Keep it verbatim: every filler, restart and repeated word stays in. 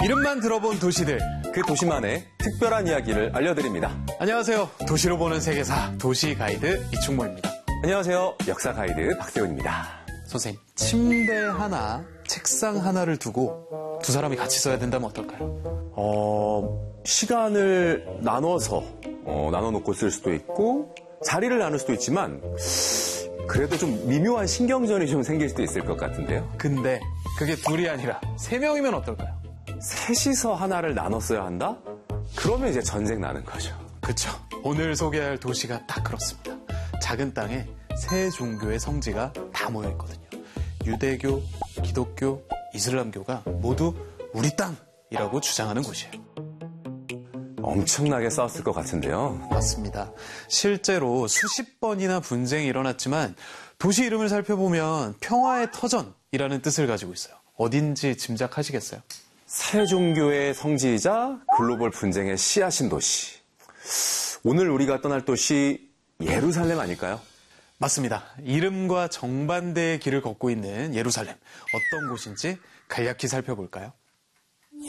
이름만 들어본 도시들, 그 도시만의 특별한 이야기를 알려드립니다. 안녕하세요. 도시로 보는 세계사 도시 가이드 이충모입니다. 안녕하세요. 역사 가이드 박세훈입니다. 선생님, 침대 하나, 책상 하나를 두고 두 사람이 같이 써야 된다면 어떨까요? 어, 시간을 나눠서 어, 나눠놓고 쓸 수도 있고 자리를 나눌 수도 있지만 그래도 좀 미묘한 신경전이 좀 생길 수도 있을 것 같은데요. 근데 그게 둘이 아니라 세 명이면 어떨까요? 셋이서 하나를 나눠 써야 한다? 그러면 이제 전쟁 나는 거죠. 그쵸. 오늘 소개할 도시가 딱 그렇습니다. 작은 땅에 세 종교의 성지가 다 모여있거든요. 유대교, 기독교, 이슬람교가 모두 우리 땅이라고 주장하는 곳이에요. 엄청나게 싸웠을 것 같은데요. 맞습니다. 실제로 수십 번이나 분쟁이 일어났지만 도시 이름을 살펴보면 평화의 터전이라는 뜻을 가지고 있어요. 어딘지 짐작하시겠어요? 세 종교의 성지이자 글로벌 분쟁의 씨앗인 도시. 오늘 우리가 떠날 도시 예루살렘 아닐까요? 맞습니다. 이름과 정반대의 길을 걷고 있는 예루살렘. 어떤 곳인지 간략히 살펴볼까요?